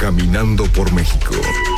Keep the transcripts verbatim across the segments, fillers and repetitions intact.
Caminando por México.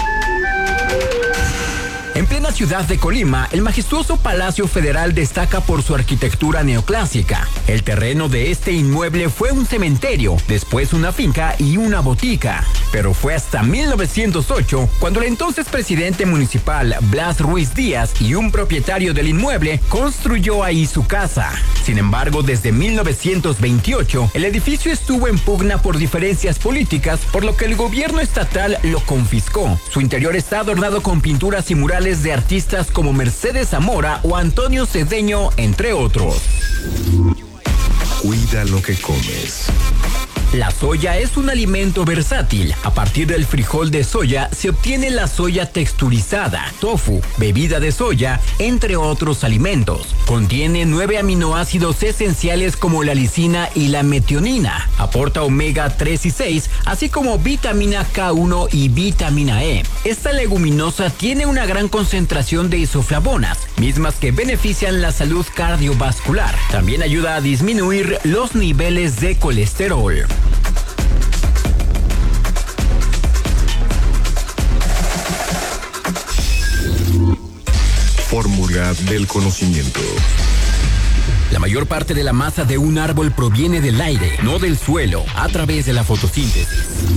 En plena ciudad de Colima, el majestuoso Palacio Federal destaca por su arquitectura neoclásica. El terreno de este inmueble fue un cementerio, después una finca y una botica. Pero fue hasta mil novecientos ocho cuando el entonces presidente municipal Blas Ruiz Díaz y un propietario del inmueble construyó ahí su casa. Sin embargo, desde mil novecientos veintiocho, el edificio estuvo en pugna por diferencias políticas, por lo que el gobierno estatal lo confiscó. Su interior está adornado con pinturas y murales de artistas como Mercedes Zamora o Antonio Cedeño, entre otros. Cuida lo que comes. La soya es un alimento versátil. A partir del frijol de soya se obtiene la soya texturizada, tofu, bebida de soya, entre otros alimentos. Contiene nueve aminoácidos esenciales como la lisina y la metionina. Aporta omega tres y seis, así como vitamina K uno y vitamina E. Esta leguminosa tiene una gran concentración de isoflavonas, mismas que benefician la salud cardiovascular. También ayuda a disminuir los niveles de colesterol. Fórmula del conocimiento. La mayor parte de la masa de un árbol proviene del aire, no del suelo, a través de la fotosíntesis.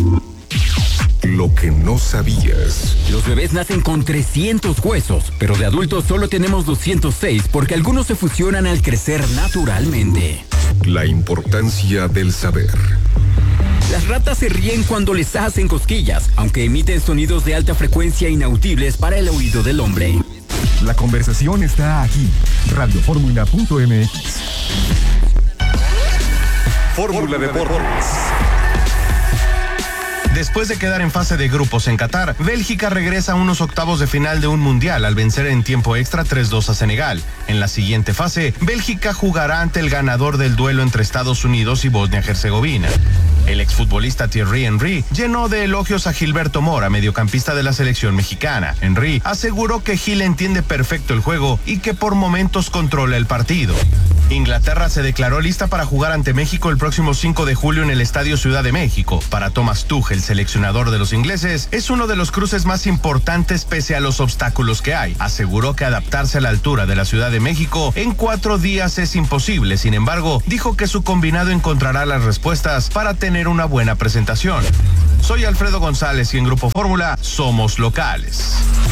Lo que no sabías. Los bebés nacen con trescientos huesos, pero de adultos solo tenemos doscientos seis porque algunos se fusionan al crecer naturalmente. La importancia del saber. Las ratas se ríen cuando les hacen cosquillas, aunque emiten sonidos de alta frecuencia inaudibles para el oído del hombre. La conversación está aquí. radio fórmula punto m x. Fórmula Deportes. Después de quedar en fase de grupos en Qatar, Bélgica regresa a unos octavos de final de un mundial al vencer en tiempo extra tres dos a Senegal. En la siguiente fase, Bélgica jugará ante el ganador del duelo entre Estados Unidos y Bosnia-Herzegovina. El exfutbolista Thierry Henry llenó de elogios a Gilberto Mora, mediocampista de la selección mexicana. Henry aseguró que Gil entiende perfecto el juego y que por momentos controla el partido. Inglaterra se declaró lista para jugar ante México el próximo cinco de julio en el Estadio Ciudad de México. Para Thomas Tuchel, seleccionador de los ingleses, es uno de los cruces más importantes pese a los obstáculos que hay. Aseguró que adaptarse a la altura de la Ciudad de México en cuatro días es imposible. Sin embargo, dijo que su combinado encontrará las respuestas para tener una buena presentación. Soy Alfredo González y en Grupo Fórmula somos locales.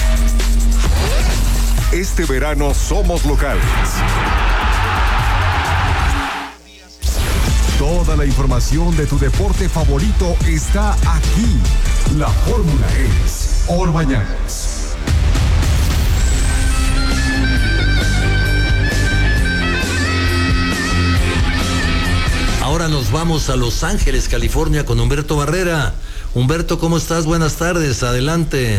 Este verano somos locales. Toda la información de tu deporte favorito está aquí. La fórmula es Or Mañanas. Ahora nos vamos a Los Ángeles, California, con Humberto Barrera. Humberto, ¿cómo estás? Buenas tardes, adelante.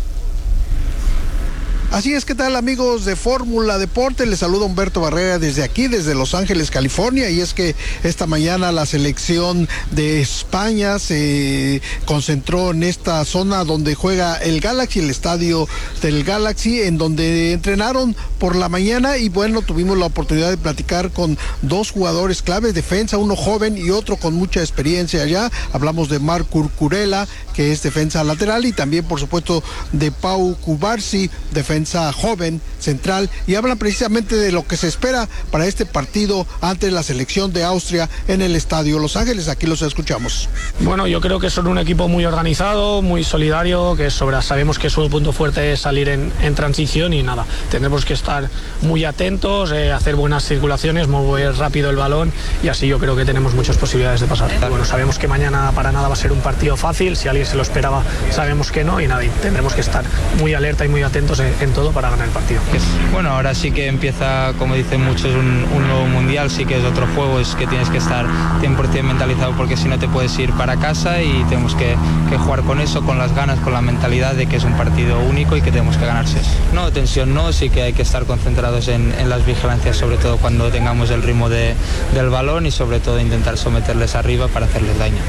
Así es, ¿qué tal amigos de Fórmula Deporte? Les saluda Humberto Barrera desde aquí, desde Los Ángeles, California, y es que esta mañana la selección de España se concentró en esta zona donde juega el Galaxy, el estadio del Galaxy, en donde entrenaron por la mañana y bueno, tuvimos la oportunidad de platicar con dos jugadores claves, defensa, uno joven y otro con mucha experiencia allá. Hablamos de Marc Cucurella, que es defensa lateral, y también por supuesto de Pau Cubarsí, defensa joven, central, y hablan precisamente de lo que se espera para este partido ante la selección de Austria en el Estadio Los Ángeles. Aquí los escuchamos. Bueno, yo creo que son un equipo muy organizado, muy solidario, que sobre, sabemos que su punto fuerte es salir en, en transición y nada, tendremos que estar muy atentos, eh, hacer buenas circulaciones, mover rápido el balón y así yo creo que tenemos muchas posibilidades de pasar. Bueno, sabemos que mañana para nada va a ser un partido fácil, si alguien se lo esperaba sabemos que no y nada, y tendremos que estar muy alerta y muy atentos en, en todo para ganar el partido. Bueno, ahora sí que empieza, como dicen muchos, un, un nuevo mundial, sí que es otro juego, es que tienes que estar cien por ciento mentalizado porque si no te puedes ir para casa y tenemos que, que jugar con eso, con las ganas, con la mentalidad de que es un partido único y que tenemos que ganarse. No, tensión no, sí que hay que estar concentrados en, en las vigilancias, sobre todo cuando tengamos el ritmo de, del balón y sobre todo intentar someterles arriba para hacerles daño.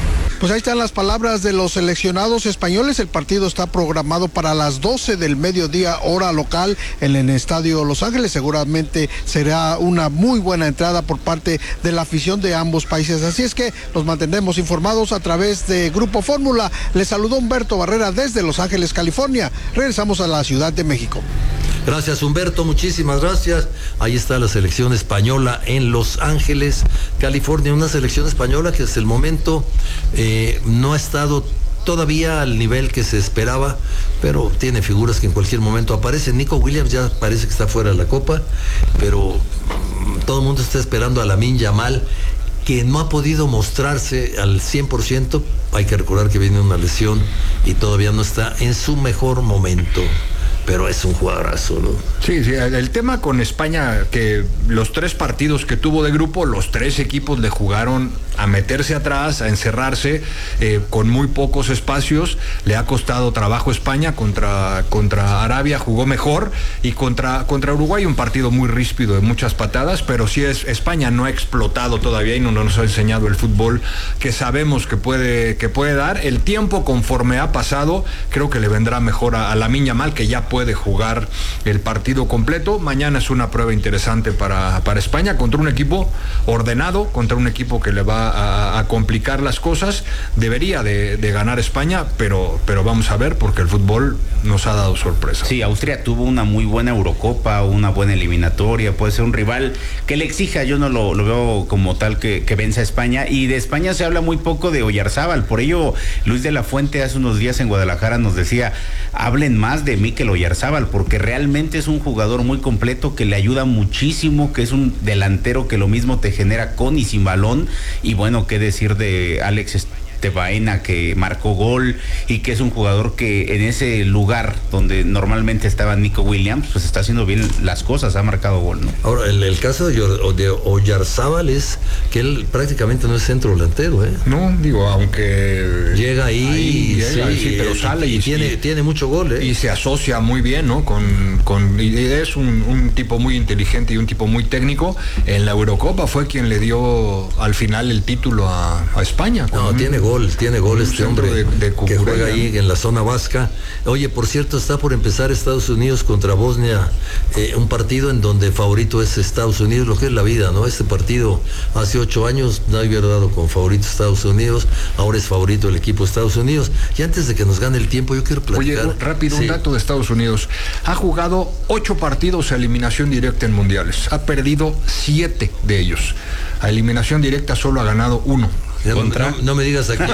Pues ahí están las palabras de los seleccionados españoles. El partido está programado para las doce del mediodía, hora local, en el Estadio Los Ángeles. Seguramente será una muy buena entrada por parte de la afición de ambos países. Así es que nos mantendremos informados a través de Grupo Fórmula. Les saludó Humberto Barrera desde Los Ángeles, California. Regresamos a la Ciudad de México. Gracias, Humberto, muchísimas gracias. Ahí está la selección española en Los Ángeles, California, una selección española que hasta el momento eh, no ha estado todavía al nivel que se esperaba, pero tiene figuras que en cualquier momento aparecen. Nico Williams ya parece que está fuera de la Copa, pero mmm, todo el mundo está esperando a Lamine Yamal, que no ha podido mostrarse al cien por ciento. Hay que recordar que viene una lesión y todavía no está en su mejor momento. Pero es un jugadorazo, ¿no? Sí, sí, el tema con España, que los tres partidos que tuvo de grupo, los tres equipos le jugaron a meterse atrás, a encerrarse, eh, con muy pocos espacios. Le ha costado trabajo España. Contra, contra Arabia jugó mejor, y contra, contra Uruguay un partido muy ríspido, de muchas patadas, pero sí es, España no ha explotado todavía y no nos ha enseñado el fútbol que sabemos que puede, que puede dar. El tiempo, conforme ha pasado, creo que le vendrá mejor a, a Lamine Yamal, que ya puede jugar el partido completo. Mañana es una prueba interesante para, para España, contra un equipo ordenado, contra un equipo que le va a, a complicar las cosas. Debería de, de ganar España, pero, pero vamos a ver, porque el fútbol nos ha dado sorpresa. Sí, Austria tuvo una muy buena Eurocopa, una buena eliminatoria, puede ser un rival que le exija. Yo no lo, lo veo como tal que, que vence a España, y de España se habla muy poco de Oyarzábal. Por ello, Luis de la Fuente hace unos días en Guadalajara nos decía, hablen más de Mikel Oyarzábal, porque realmente es un jugador muy completo, que le ayuda muchísimo, que es un delantero que lo mismo te genera con y sin balón. Y bueno, qué decir de Alex Baena, que marcó gol, y que es un jugador que en ese lugar donde normalmente estaba Nico Williams, pues está haciendo bien las cosas, ha marcado gol, ¿no? Ahora, el, el caso de, de Oyarzábal es que él prácticamente no es centro delantero, ¿eh? No, digo, aunque llega ahí, ahí llega, sí, sí, pero sale y, y tiene, y, tiene mucho gol, ¿eh? Y se asocia muy bien, ¿no? Con, con y es un, un tipo muy inteligente y un tipo muy técnico. En la Eurocopa fue quien le dio al final el título a, a España. No, un, tiene gol. Tiene gol este hombre de, de que juega ahí en la zona vasca. Oye, por cierto, está por empezar Estados Unidos contra Bosnia, eh, un partido en donde favorito es Estados Unidos, lo que es la vida, ¿no? Este partido hace ocho años nadie hubiera dado con favorito Estados Unidos, ahora es favorito el equipo de Estados Unidos. Y antes de que nos gane el tiempo, yo quiero platicar. Oye, rápido, sí. Un dato de Estados Unidos. Ha jugado ocho partidos a eliminación directa en mundiales. Ha perdido siete de ellos. A eliminación directa solo ha ganado uno. Contra... No, no me digas a quién.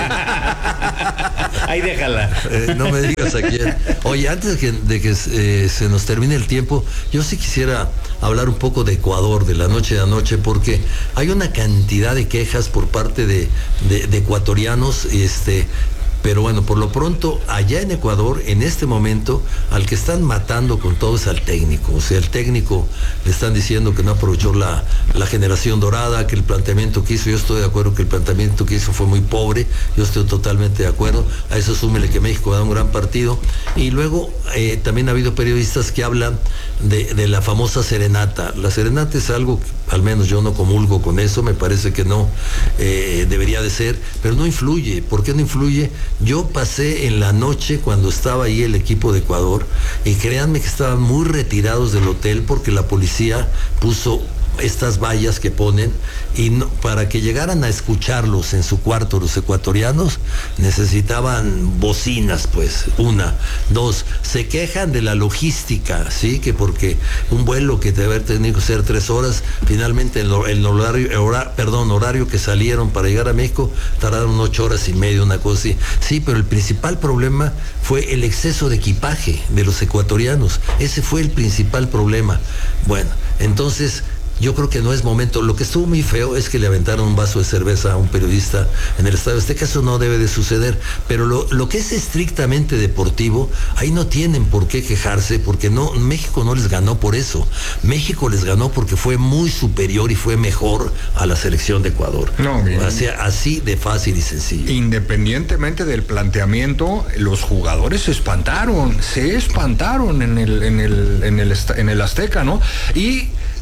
Ahí déjala. Eh, no me digas a quién. Oye, antes de que, de que eh, se nos termine el tiempo, yo sí quisiera hablar un poco de Ecuador, de la noche de anoche, porque hay una cantidad de quejas por parte de, de, de ecuatorianos, este... Pero bueno, por lo pronto, allá en Ecuador, en este momento, al que están matando con todo es al técnico. O sea, el técnico le están diciendo que no aprovechó la, la generación dorada, que el planteamiento que hizo, yo estoy de acuerdo que el planteamiento que hizo fue muy pobre, yo estoy totalmente de acuerdo. A eso súmele que México da un gran partido. Y luego eh, también ha habido periodistas que hablan de, de la famosa serenata. La serenata es algo, al menos yo no comulgo con eso, me parece que no eh, debería de ser, pero no influye. ¿Por qué no influye? Yo pasé en la noche cuando estaba ahí el equipo de Ecuador, y créanme que estaban muy retirados del hotel porque la policía puso estas vallas que ponen, y no, para que llegaran a escucharlos en su cuarto los ecuatorianos necesitaban bocinas, pues. Una, dos, se quejan de la logística, sí, que porque un vuelo que debe haber tenido que ser tres horas, finalmente el, el horario, hora, perdón, horario que salieron para llegar a México tardaron ocho horas y media, una cosa así. Sí, pero el principal problema fue el exceso de equipaje de los ecuatorianos. Ese fue el principal problema. Bueno, entonces yo creo que no es momento. Lo que estuvo muy feo es que le aventaron un vaso de cerveza a un periodista en el Estadio Azteca. Eso no debe de suceder, pero lo, lo que es estrictamente deportivo, ahí no tienen por qué quejarse, porque no, México no les ganó por eso. México les ganó porque fue muy superior y fue mejor a la selección de Ecuador. No, bien. O sea, así de fácil y sencillo. Independientemente del planteamiento, los jugadores se espantaron, se espantaron en el, en el, en el, en el Azteca, ¿no? Y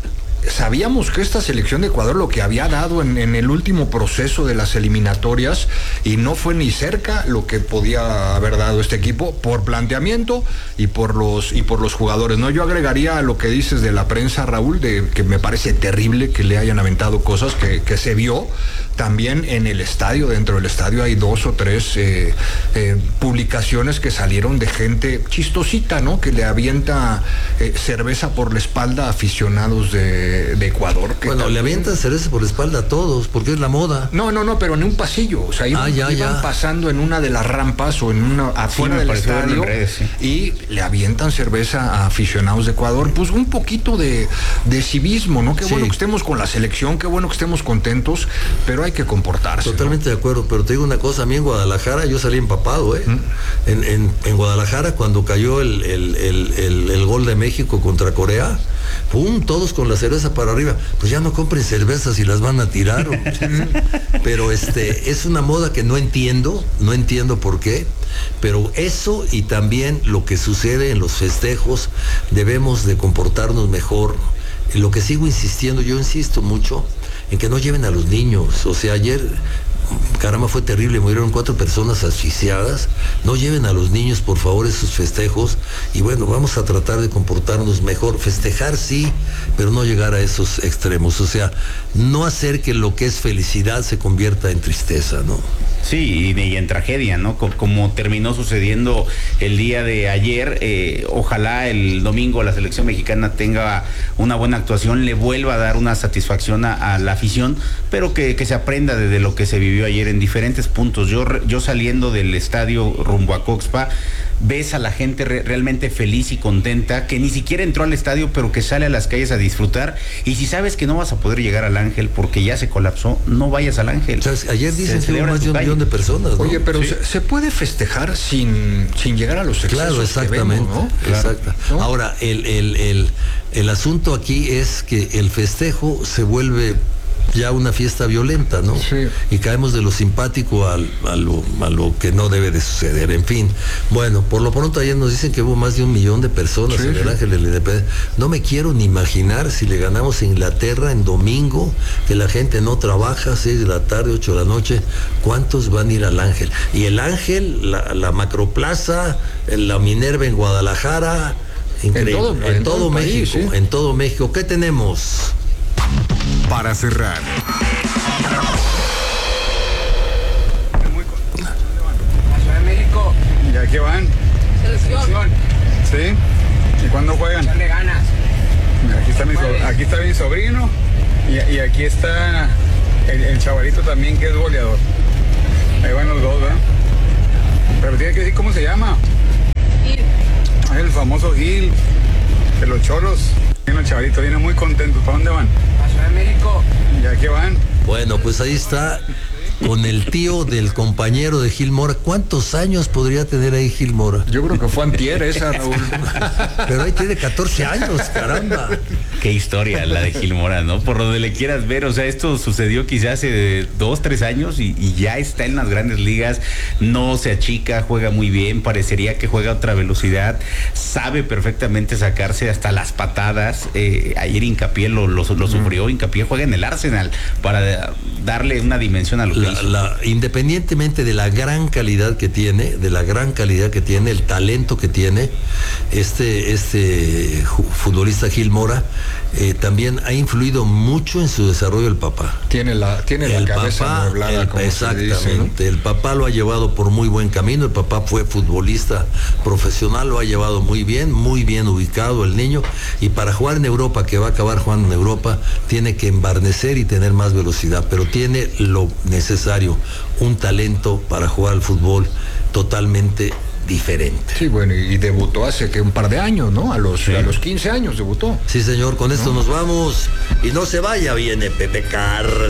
sabíamos que esta selección de Ecuador lo que había dado en, en el último proceso de las eliminatorias, y no fue ni cerca lo que podía haber dado este equipo por planteamiento y por los y por los jugadores, ¿no? Yo agregaría a lo que dices de la prensa, Raúl, de que me parece terrible que le hayan aventado cosas que, que se vio también en el estadio. Dentro del estadio hay dos o tres eh, eh, publicaciones que salieron de gente chistosita, ¿no? Que le avienta eh, cerveza por la espalda a aficionados de, de Ecuador. Que bueno, también... le avientan cerveza por la espalda a todos, porque es la moda. No, no, no, pero en un pasillo, o sea, iban, ah, ya, iban ya. pasando en una de las rampas o en una afuera sí, del pareció estadio, en redes, sí. Y le avientan cerveza a aficionados de Ecuador. Pues un poquito de, de civismo, ¿no? Qué sí. bueno que estemos con la selección, qué bueno que estemos contentos, pero hay que comportarse. Totalmente, ¿no? De acuerdo, pero te digo una cosa, a mí en Guadalajara yo salí empapado, ¿eh? ¿Mm? En, en, en Guadalajara, cuando cayó el, el, el, el, el gol de México contra Corea, ¡pum! Todos con la cerveza para arriba. Pues ya no compren cervezas y las van a tirar. Pero este, es una moda que no entiendo, no entiendo por qué, pero eso y también lo que sucede en los festejos, debemos de comportarnos mejor. Lo que sigo insistiendo, yo insisto mucho en que no lleven a los niños. O sea, ayer, caramba, fue terrible, murieron cuatro personas asfixiadas. No lleven a los niños, por favor, esos festejos. Y bueno, vamos a tratar de comportarnos mejor. Festejar sí, pero no llegar a esos extremos. O sea, no hacer que lo que es felicidad se convierta en tristeza, ¿no? Sí, y, y en tragedia, ¿no? Como, como terminó sucediendo el día de ayer. Eh, ojalá el domingo la selección mexicana tenga una buena actuación, le vuelva a dar una satisfacción a, a la afición, pero que, que se aprenda de, de lo que se vivió ayer en diferentes puntos. Yo, yo saliendo del estadio rumbo a Coxpa, ves a la gente re, realmente feliz y contenta, que ni siquiera entró al estadio, pero que sale a las calles a disfrutar. Y si sabes que no vas a poder llegar al Ángel porque ya se colapsó, no vayas al Ángel. ¿Sabes? Ayer dicen se que hubo más de un millón de personas, ¿no? Oye, pero sí. se, se puede festejar sin, sin llegar a los excesos. Claro, exactamente. Que vemos, ¿no? Exacto. ¿No? Ahora, el, el, el, el asunto aquí es que el festejo se vuelve ya una fiesta violenta, ¿no? Sí. Y caemos de lo simpático al, a, lo, a lo que no debe de suceder. En fin, bueno, por lo pronto ayer nos dicen que hubo más de un millón de personas sí, en el sí. Ángel de la Independencia. No me quiero ni imaginar si le ganamos a Inglaterra en domingo, que la gente no trabaja, seis de la tarde, ocho de la noche, ¿cuántos van a ir al Ángel? Y el Ángel, la, la Macroplaza, la Minerva en Guadalajara, increíble. En todo, en en todo, todo México, país, ¿sí? En todo México. ¿Qué tenemos? Para cerrar, la Ciudad de México. ¿Y a qué van? Selección. ¿Sí? ¿Y cuándo juegan? Echarle ganas. Aquí está mi, so aquí está mi sobrino y, y aquí está el, el chavalito también, que es goleador. Ahí van los dos, ¿verdad? Pero tiene que decir cómo se llama. Gil. Es el famoso Gil de los Cholos. El chavalito viene muy contento. ¿Para dónde van? A Ciudad de México. ¿Y a qué van? Bueno, pues ahí está, con el tío del compañero de Gil Mora. ¿Cuántos años podría tener ahí Gil Mora? Yo creo que fue antier esa, Raúl. Pero ahí tiene catorce años, caramba. Qué historia la de Gil Mora, ¿no? Por donde le quieras ver, o sea, esto sucedió quizás hace dos, tres años y, y ya está en las grandes ligas, no se achica, juega muy bien, parecería que juega a otra velocidad, sabe perfectamente sacarse hasta las patadas. Eh, ayer Hincapié lo, lo, lo sufrió, Hincapié juega en el Arsenal para darle una dimensión a lo que la, hizo. La, independientemente de la gran calidad que tiene, de la gran calidad que tiene, el talento que tiene, este, este futbolista Gil Mora, eh, también ha influido mucho en su desarrollo el papá. Tiene la, tiene el la cabeza papá, mueblada, el, como exactamente, se dice, ¿no? El papá lo ha llevado por muy buen camino, el papá fue futbolista profesional, lo ha llevado muy bien, muy bien ubicado el niño, y para jugar en Europa, que va a acabar jugando en Europa, tiene que embarnecer y tener más velocidad, pero tiene lo necesario, un talento para jugar al fútbol totalmente diferente. Sí, bueno, y debutó hace que un par de años, ¿no? A los, sí. a los quince años debutó. Sí, señor, con esto ¿no? nos vamos, y no se vaya, viene Pepe Carr.